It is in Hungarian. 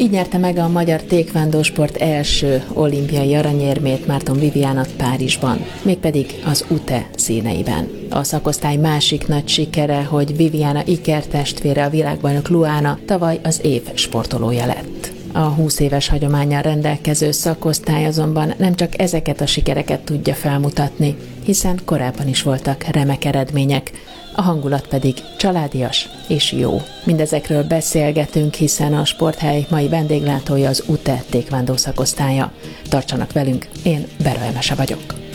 Így nyerte meg a magyar tékvándósport első olimpiai aranyérmét Márton Viviana Párizsban, mégpedig az UTE színeiben. A szakosztály másik nagy sikere, hogy Viviana ikertestvére, a világbajnok Luana tavaly az év sportolója lett. A 20 éves hagyománnyal rendelkező szakosztály azonban nem csak ezeket a sikereket tudja felmutatni, hiszen korábban is voltak remek eredmények, a hangulat pedig családias és jó. Mindezekről beszélgetünk, hiszen a Sporthely mai vendéglátója az UTE tékvándó szakosztálya. Tartsanak velünk, én Bera Emese vagyok.